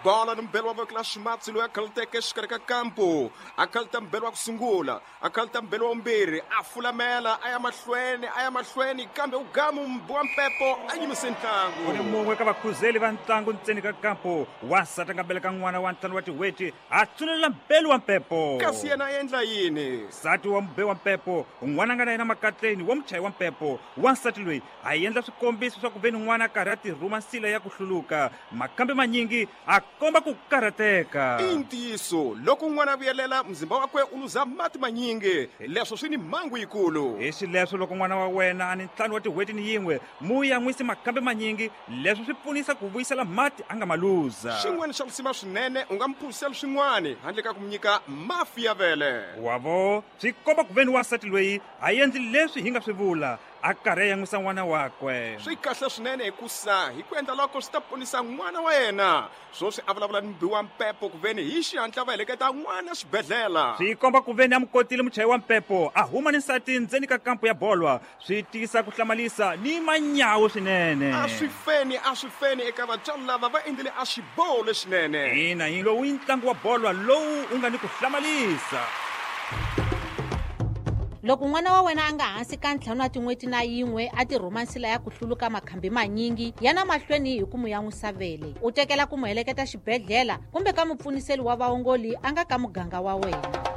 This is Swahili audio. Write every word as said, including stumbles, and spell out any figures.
bola ni mbelo wa vakela ximatsi loyi a khaluteke exikarhi ka kampo a khaluta mbelo wa ku sungula a khaluta mbelo wa vumbirhi a fulamela a ya mahlweni a ya mahlweni kambe ugamu mbowa mpepo a yimise ntlangu. Ku ni mun'we ka vakhuzeli va ntlangu ntseni ka kampo wansati a nga beleka n'wana wa ntlhanu wa tiweti a tsulela mbelo wa mpepo. Kasi yena a endla yini? Nsati wa mbe wa mpepo n'wana a nga na yena makatleni wa muchayi wa mpepo wansati loyi a endla swikombiso swa ku veni n'wana a karhi a tirhuma nsila ya ku hluluka makambe manyingi a komba ku karhateka. I ntiyiso loko n'wana a vuyelela mzimba wakwe u luza mati manyingi leswo swi ni mhangu yikulu. Hi xileswo loko n'wana wa wena a ni ntlhanu wa tiweti ni yin'we mu ya n'wisi makambe manyingi leswi swi pfunisa ku vuyisela mati a nga maluza. Xin'wana xa lusima swinene u nga mi phurisela swin'wana handle ka ku mi nyika mafi ya vele. Wavo swi komba ku veni wansati loyi a endli leswi hi nga swi vula a karhi a yan'wisa n'wana wakwe. Swi kahle swinene hikusa hi ku endla loko swi ta ponisa n'wana wa yena swoswi a vulavula ni mbi wa mpepo ku veni hi xihatla va heleketa n'wana xibedhlele. Swi komba ku veni a mi kotile muchayi wa mpepo a huma ni nsati ndzeni ka kampo ya bolwa swi tisa ku hlamalisa ni manyawu swinene. A swi feni a swi feni eka vatswari lava va endlile a xiboho lexinene. Ina hi lowu i ntlangu wa bolwa lowu u nga ni ku hlamalisa. Loko n'wana wa wena a nga hansi ka ntlhanu wa tin'weti na yin'we a tirhuma nsila ya ku hluluka makhambi manyingi yana mahlweni hi ku mu yan'wisa vele u tekela ku mu heleketa xibedhlele kumbe ka mupfuniseli wa vaongoli a nga ka muganga wa wena.